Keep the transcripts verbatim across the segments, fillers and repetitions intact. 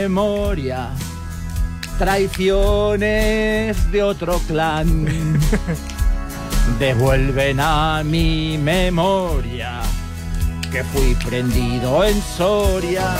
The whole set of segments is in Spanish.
Memoria, traiciones de otro clan devuelven a mi memoria que fui prendido en Soria.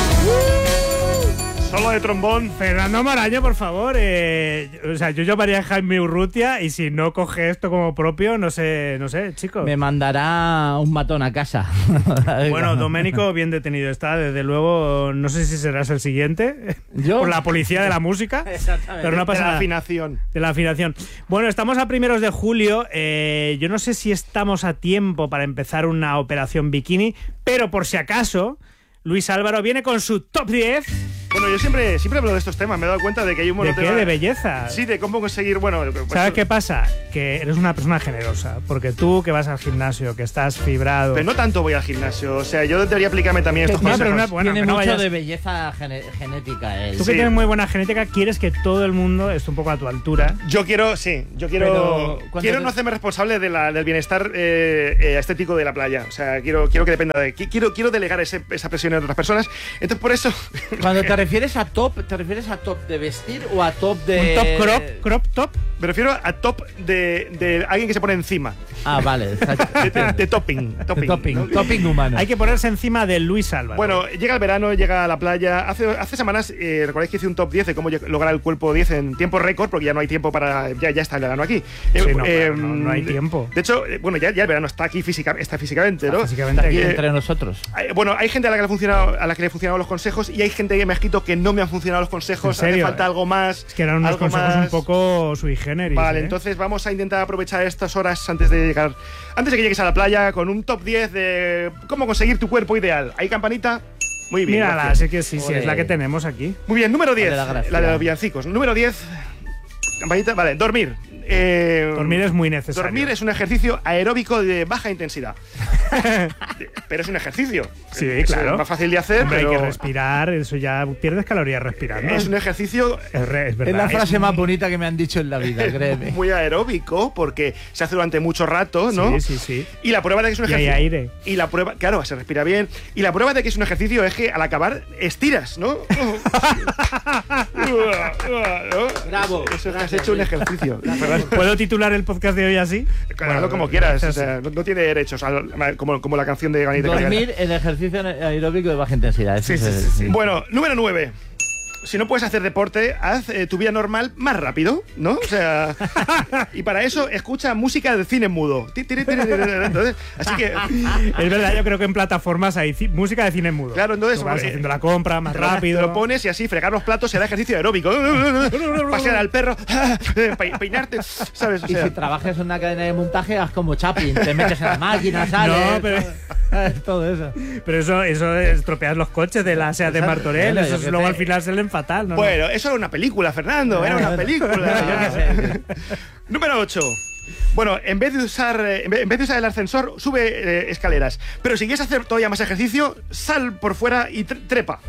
Solo de trombón. Fernando Maraño, por favor. Eh, o sea, yo llamaría a Jaime Urrutia y si no coge esto como propio, no sé, no sé, chicos. Me mandará un matón a casa. Bueno, Doménico, bien detenido está. Desde luego, no sé si serás el siguiente. ¿Yo? Por la policía de la música. Exactamente. Pero no pasa de la nada. afinación. De la afinación. Bueno, estamos a primeros de julio. Eh, yo no sé si estamos a tiempo para empezar una operación bikini, pero por si acaso, Luis Álvaro viene con su top diez. Bueno, yo siempre, siempre hablo de estos temas. Me he dado cuenta de que hay un ¿De montón qué? de... ¿De belleza? Sí, de cómo conseguir... Bueno, pues, ¿Sabes qué pasa? Que eres una persona generosa. Porque tú que vas al gimnasio, que estás fibrado... Pero no tanto voy al gimnasio. O sea, yo debería aplicarme también estos No, consejos. pero una- bueno, Tiene que no mucho vayas- de belleza gene- genética él. Tú que Sí. tienes muy buena genética, quieres que todo el mundo esté un poco a tu altura. Yo quiero, sí, yo quiero Pero, ¿cuánto quiero te- no hacerme responsable de la, del bienestar eh, eh, estético de la playa. O sea, quiero, quiero que dependa de... Quiero, quiero delegar ese- esa presión en otras personas. Entonces, por eso... Cuando te refieres a top, ¿te refieres a top de vestir o a top de...? Un top crop, crop top. Me refiero a top de, de alguien que se pone encima. Ah, vale. exacto. De, de- de topping. Topping, Topping, ¿no? topping humano. Hay que ponerse encima de Luis Álvaro. Bueno, llega el verano, llega a la playa. Hace, hace semanas, eh, recordáis que hice un top diez de cómo lleg- lograr el cuerpo diez en tiempo récord, porque ya no hay tiempo para. Ya, ya está el verano aquí. Eh, Sí, no, claro, no- no hay tiempo. De hecho, eh, bueno, ya, ya el verano está aquí física, está físicamente, ¿no? Físicamente Aquí aquí. Eh, entre nosotros. Hay- Bueno, hay gente a la que le ha funcionado, a la que le han funcionado los consejos y hay gente que me ha escrito que no me han funcionado los consejos. ¿En serio? Hace falta algo más. Es que eran unos algo consejos más. un poco sui generis. Vale, ¿eh? entonces vamos a intentar aprovechar estas horas antes de llegar, antes de que llegues a la playa con un top diez de cómo conseguir tu cuerpo ideal. ¿Hay campanita? Muy bien. Mírala, gracias. sí que sí, sí, Ole. es la que tenemos aquí. Muy bien, número diez. Dale la gracia. La de los villancicos. Número diez. Campanita, vale, dormir. Eh, Dormir es muy necesario. Dormir es un ejercicio aeróbico de baja intensidad. Pero es un ejercicio. Sí, Es claro. más fácil de hacer, Hombre, pero hay que respirar, eso ya pierdes calorías respirando. es un ejercicio Es, re- es Es verdad. la frase más bonita que me han dicho en la vida, créeme. muy aeróbico porque se hace durante mucho rato, ¿no? Sí, sí, sí. Y la prueba de que es un Y hay ejercicio. aire. Y la prueba, claro, se respira bien. Y la prueba de que es un ejercicio es que al acabar estiras, ¿no? Bravo. Eso has hecho un ejercicio. Ferran. ¿Puedo titular el podcast de hoy así? Hazlo como quieras. O sea, no, no tiene derechos. al- Como, como la canción de Ganita Dormir el ejercicio aeróbico de baja intensidad. Sí, Ese sí, es sí, el- sí. Bueno, número nueve. Si no puedes hacer deporte, haz eh, tu vida normal más rápido, ¿no? O sea, y para eso escucha música de cine mudo. Ti, tiri, tiri, tiri, tiri. Entonces, así que, Es verdad, yo creo que en plataformas hay ci- música de cine mudo. claro, entonces Tú vas eh, haciendo la compra más te lo- rápido. Te lo pones y así fregar los platos será ejercicio aeróbico. Pasear al perro, pe- peinarte, ¿sabes? O Y sea, si trabajas en una cadena de montaje, haz como Chaplin, te metes en la máquina, sales. No, pero- ¿sabes? Todo eso. Pero eso, eso estropeas los coches de la SEAT de Exacto. Martorell. Bueno, Eso yo es- qué luego sé. al final salen fatal, ¿no? bueno, eso era una película, Fernando, era Bueno, una bueno. película. Yo qué sé. Número ocho. Bueno, en vez de usar eh, en vez en vez de usar el ascensor, sube eh, escaleras. Pero si quieres hacer todavía más ejercicio, sal por fuera y tre- trepa.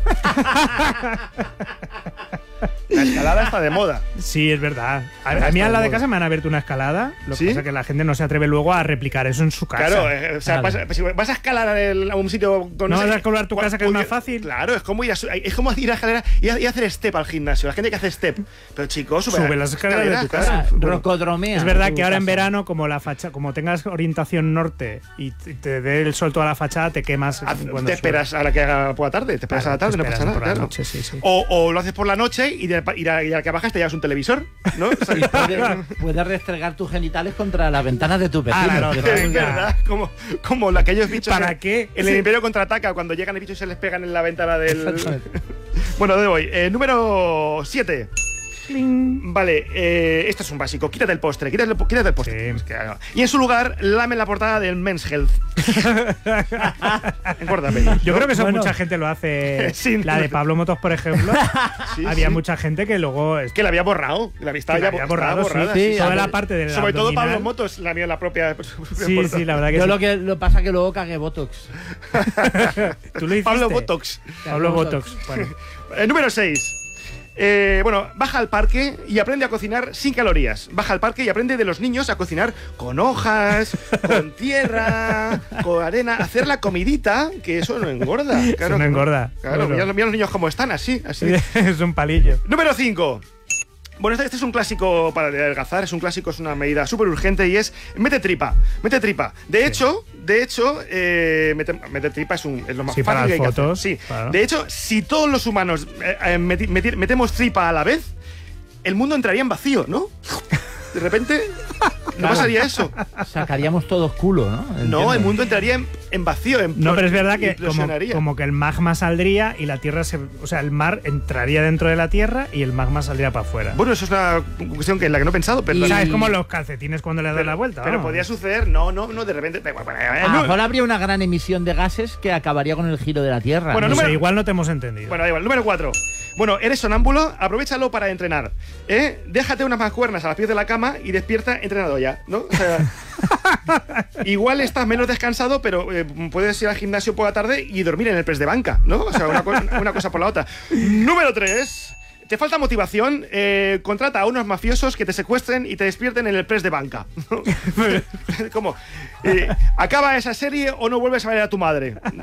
La escalada está de moda. Sí, es verdad. A, a Está mí al lado de de moda. casa me han abierto una escalada. Lo que ¿Sí? pasa es que la gente no se atreve luego a replicar eso en su casa. Claro, eh, o sea, Claro. vas, si vas a escalar el- a un sitio con No ese- vas a escalar tu cua- casa, que es más uy, fácil. Claro, es como ir a, su- es como ir a escalera y, a- y hacer step al gimnasio. La gente que hace step. Pero chicos, sube, Sube las escaleras de tu casa. Ah, Rocodromía. Es verdad tu que ahora en casa. verano, como la facha, como tengas orientación norte y te te dé el sol toda la fachada, te quemas. Haz- cuando te esperas a la que haga por la tarde, te esperas Claro, a la tarde, te no pasa esperas nada. por la claro. noche, sí, sí. O, o lo haces por la noche y, de, y, a, y a la que bajas te llevas un televisor, ¿no? O sea, Y puedes, puedes restregar tus genitales contra las ventanas de tus vecinos. Ah, no, que no, es son- verdad, como, como la- aquellos bichos. ¿Para en- qué? En el Imperio contraataca, cuando llegan los bichos y se les pegan en la ventana del. Exactamente. Bueno, ¿dónde voy? Eh, número siete. Cling. Vale, eh, esto es un básico. Quítate el postre, quítate el, quítate el postre. Sí. Es que, ah, y en su lugar, lame la portada del Men's Health. Engórdame. Yo creo que eso Bueno. mucha gente lo hace. Sí, la de Pablo Motos, por ejemplo. Sí, había sí. mucha gente que luego. es- Que la había borrado. La estaba que la ya había bo- estaba borrado, sí, borrada, sí, toda a la ver, parte del Sobre todo abdominal. Pablo Motos la vio en la propia. Sí, sí, la verdad que Yo sí. lo que lo pasa es que luego cagué Botox. Tú lo hiciste. Pablo Botox. Pablo Botox. Bueno. Eh, número seis. Eh, bueno, baja al parque y aprende a cocinar sin calorías. Baja al parque y aprende de los niños a cocinar con hojas, con tierra, con arena, hacer la comidita, que eso no engorda. Claro, Eso no engorda. Claro, Claro. mira, mira los niños cómo están, así, así. Es un palillo. Número cinco. Bueno, este, este es un clásico para adelgazar, es un clásico, es una medida súper urgente y es mete tripa, mete tripa. De hecho, de hecho, eh, mete, mete tripa es, un, es lo más Sí, fácil para que hay las que hacer. fotos, Sí. claro. De hecho, si todos los humanos eh, eh, meti- meti- metemos tripa a la vez, el mundo entraría en vacío, ¿no? De repente, no Claro. pasaría eso. Sacaríamos todos culo, ¿no? No, Entiendo. el mundo entraría en, en vacío, en No, pero es verdad que como, implosionaría. como que el magma saldría y la tierra se... O sea, el mar entraría dentro de la tierra y el magma saldría para afuera. Bueno, eso es una cuestión que en la que no he pensado, pero... O sea, y- es como los calcetines cuando le das pero, la vuelta. pero vamos. podría suceder, no, no, no, de repente... A No, lo mejor habría una gran emisión de gases que acabaría con el giro de la Tierra. Bueno, No sé, número- igual no te hemos entendido. Bueno, da igual. Número cuatro. Bueno, eres sonámbulo, aprovéchalo para entrenar. ¿eh? Déjate unas mancuernas a los pies de la cama y despierta entrenado ya, ¿no? O sea, igual estás menos descansado, pero eh, puedes ir al gimnasio por la tarde y dormir en el press de banca, ¿no? O sea, una, co- una cosa por la otra. Número tres. ¿Te falta motivación? Eh, contrata a unos mafiosos que te secuestren y te despierten en el press de banca. ¿Cómo? Eh, ¿Acaba esa serie o no vuelves a ver a tu madre?